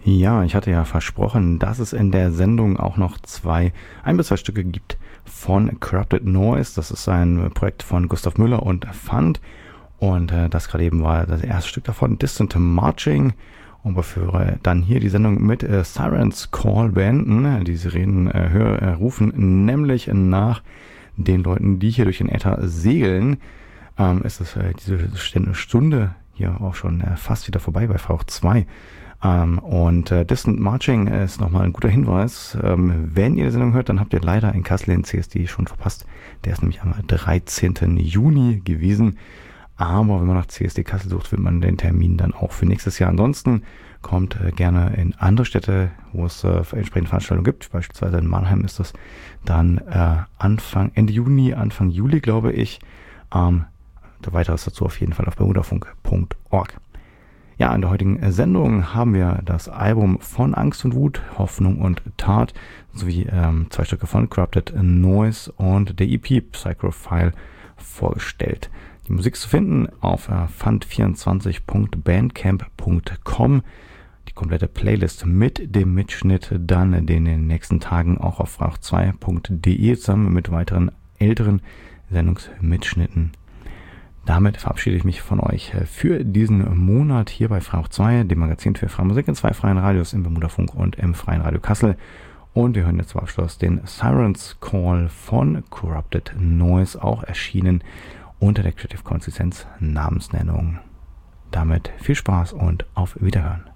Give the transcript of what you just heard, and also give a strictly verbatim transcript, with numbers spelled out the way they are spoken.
Ja, ich hatte ja versprochen, dass es in der Sendung auch noch zwei, ein bis zwei Stücke gibt von Corrupted Noise. Das ist ein Projekt von Gustav Müller und Fund. Und äh, das gerade eben war das erste Stück davon, Distant Marching. Und bevor wir dann hier die Sendung mit äh, Sirens Call beenden, die Sirenen äh, hör, äh, rufen nämlich nach den Leuten, die hier durch den Äther segeln, ähm, ist es äh, diese Stunde hier auch schon äh, fast wieder vorbei bei Frauch zwei. Ähm, und äh, Distant Marching ist nochmal ein guter Hinweis. Ähm, wenn ihr die Sendung hört, dann habt ihr leider in Kassel den C S D schon verpasst. Der ist nämlich am dreizehnten Juni gewesen. Aber wenn man nach C S D Kassel sucht, findet man den Termin dann auch für nächstes Jahr. Ansonsten kommt äh, gerne in andere Städte, wo es äh, entsprechende Veranstaltungen gibt. Beispielsweise in Mannheim ist das dann äh, Anfang, Ende Juni, Anfang Juli, glaube ich. Ähm, weiteres dazu auf jeden Fall auf bermudafunk punkt org. Ja, in der heutigen Sendung haben wir das Album von Angst und Wut, Hoffnung und Tat, sowie ähm, zwei Stücke von Corrupted Noise und der E P Psychophile vorgestellt. Die Musik zu finden auf äh, fund vierundzwanzig punkt bandcamp punkt com. Die komplette Playlist mit dem Mitschnitt dann in den nächsten Tagen auch auf frauch zwei punkt de zusammen mit weiteren älteren Sendungsmitschnitten. Damit verabschiede ich mich von euch für diesen Monat hier bei Frauch zwei, dem Magazin für freie Musik in zwei freien Radios, im Bermudafunk und im Freien Radio Kassel. Und wir hören jetzt zum Abschluss den Sirens Call von Corrupted Noise, auch erschienen unter der Creative Commons Lizenz Namensnennung. Damit viel Spaß und auf Wiederhören.